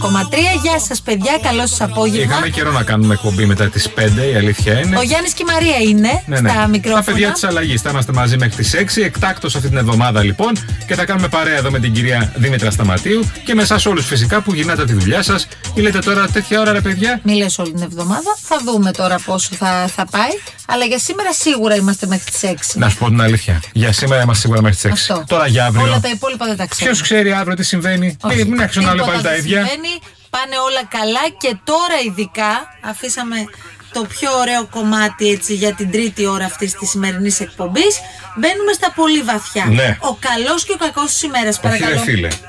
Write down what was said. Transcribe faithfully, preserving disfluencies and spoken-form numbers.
κόμμα τρία. Γεια σας, παιδιά, καλό σας απόγευμα. Είχαμε καιρό να κάνουμε εκπομπή μετά τις πέντε, η αλήθεια είναι. Ο Γιάννης και η Μαρία είναι ναι, ναι. στα μικρόφωνα. Τα παιδιά της αλλαγής. Θα είμαστε μαζί μέχρι τις έξι. Εκτάκτως αυτή την εβδομάδα λοιπόν. Και θα κάνουμε παρέα εδώ με την κυρία Δήμητρα Σταματίου. Και με εσάς όλους φυσικά που γυρνάτε τη δουλειά σας. Ή λέτε τώρα τέτοια ώρα, ρε παιδιά. Μη λες όλη την εβδομάδα. Θα δούμε τώρα πόσο θα, θα πάει. Αλλά για σήμερα σίγουρα είμαστε μέχρι τις έξι. Να σου πω την αλήθεια. Για σήμερα είμαστε σίγουρα μέχρι τις έξι. Αυτό. Τώρα για αύριο. Όλα τα υπόλοιπα δεν τα ξέρω. Ποιος ξέρει αύριο τι συμβαίνει. Όχι, μην άρχισαν να λέω πάλι τα ίδια. Συμβαίνει, πάνε όλα καλά και τώρα ειδικά αφήσαμε το πιο ωραίο κομμάτι έτσι για την τρίτη ώρα αυτής της σημερινής εκπομπής. Μπαίνουμε στα πολύ βαθιά. Ναι. Ο καλός και ο κακός της ημέρας, παρακαλώ. Όχι, ρε φίλε.